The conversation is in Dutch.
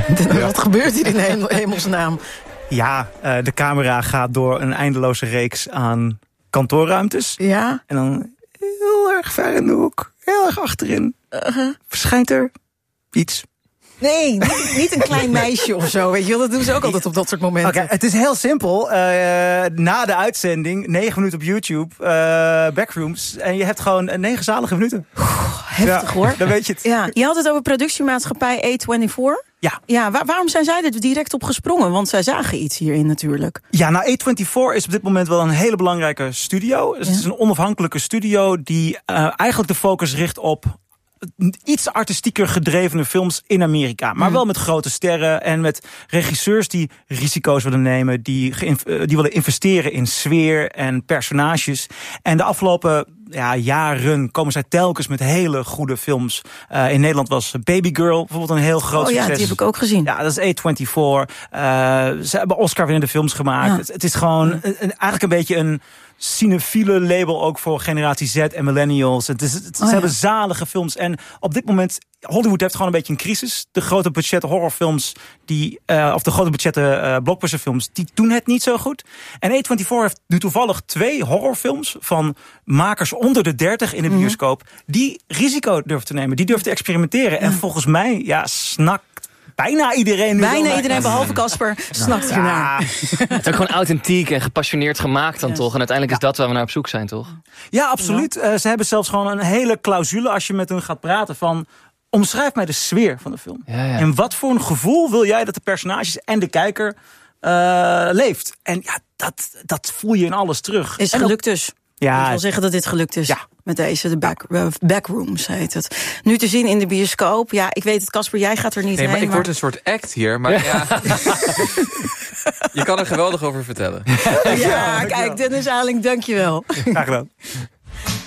Wat gebeurt hier in hemelsnaam? Ja, de camera gaat door een eindeloze reeks aan kantoorruimtes. Ja. En dan heel erg ver in de hoek, heel erg achterin, verschijnt er iets. Nee, niet een klein meisje of zo, weet je wel. Dat doen ze ook altijd op dat soort momenten. Oké, het is heel simpel. Na de uitzending, 9 minuten op YouTube, Backrooms. En je hebt gewoon 9 zalige minuten. Heftig hoor. Dan weet je het. Ja, je had het over productiemaatschappij A24. Ja, waarom zijn zij er direct op gesprongen? Want zij zagen iets hierin natuurlijk. Ja, nou, A24 is op dit moment wel een hele belangrijke studio. Dus het is een onafhankelijke studio die eigenlijk de focus richt op iets artistieker gedrevene films in Amerika. Maar wel met grote sterren en met regisseurs die risico's willen nemen, die willen investeren in sfeer en personages. En de afgelopen jaren komen zij telkens met hele goede films. In Nederland was Baby Girl bijvoorbeeld een heel groot succes. Ja, die heb ik ook gezien. Ja, dat is A24. Ze hebben Oscar-winnende films gemaakt. Ja. Het is gewoon eigenlijk een beetje een cinefiele label ook voor generatie Z en millennials. Ze hebben zalige films. En op dit moment, Hollywood heeft gewoon een beetje een crisis. De grote budgetten horrorfilms, of de grote budgetten blockbusterfilms, die doen het niet zo goed. En A24 heeft nu toevallig 2 horrorfilms van makers onder de 30 in de bioscoop, die risico durven te nemen, die durven te experimenteren. En volgens mij, snakt bijna iedereen nu. Bijna iedereen, behalve Casper, snakt ernaar. Het is ook gewoon authentiek en gepassioneerd gemaakt dan toch? En uiteindelijk is dat waar we naar op zoek zijn, toch? Ja, absoluut. Ze hebben zelfs gewoon een hele clausule als je met hun gaat praten van: omschrijf mij de sfeer van de film. Ja. En wat voor een gevoel wil jij dat de personages en de kijker leeft? En ja, dat voel je in alles terug. Is gelukt dus. Ja, ik wil zeggen dat dit gelukt is. Ja. Met deze, de Backrooms heet het. Nu te zien in de bioscoop. Ja, ik weet het, Casper, jij gaat er niet heen. Maar ik word een soort act hier. Maar je kan er geweldig over vertellen. Ja, kijk, Dennis Aling, dank je wel. Graag gedaan.